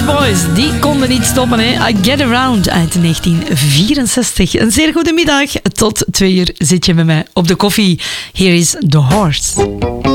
Beach Boys, die konden niet stoppen, hè. I Get Around uit 1964. Een zeer goede middag. Tot 2 uur zit je met mij op de koffie. Here is The Horse.